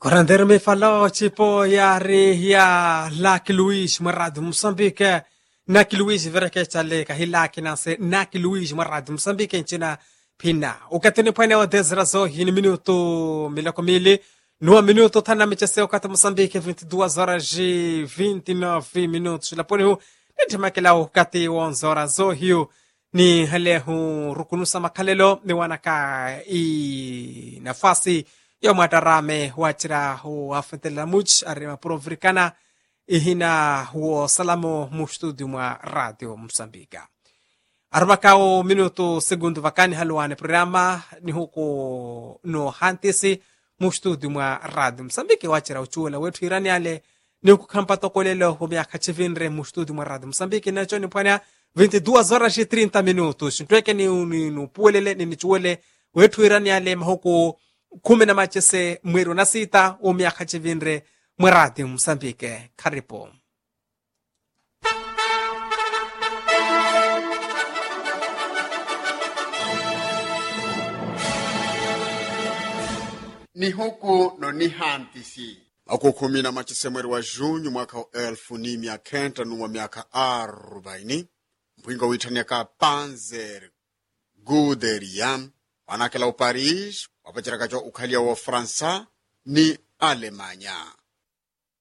Corandere me falou tipo ya Lucky Luiz Marado Moçambique Naki Luiz vera que chale ka hilaki nase Naki Luiz Marado Moçambique nchina pina ukatini pwene wa desrazo hini minuto miloko mili numa minuto tana mecheseo kata Moçambique 22 horas e 29 minutos laponi hu nitimakela ukati 11 horas zo hiyo ni hale hu rukunusa makalelo ni wanaka i nafasi yo matarame wachira hu afentela much arima provrikana ihina huo salamo mu studio mwa radio Msambika armakao minuto segundo vakani haluane programa ni huko no hantisi mu studio mwa radio Msambika wachira uchuela wetu irani ale ni huko kampa tokolelo hu miaka chivinre mu studio mwa radio Msambika nacho ni pwana 22 horas e 30 minutos ntweke ni puelele ni chuele wetu irani ale mahuko 16 o miaka chivinre mwerati Msambike karibu ni huku no ni hantisi ako 16 mwezi wa Junho mwaka 1940 mpinga uitania ka Panzer Guderian wanakela u Paris wapachira kacho ukhalia wa Fransa ni Alemanya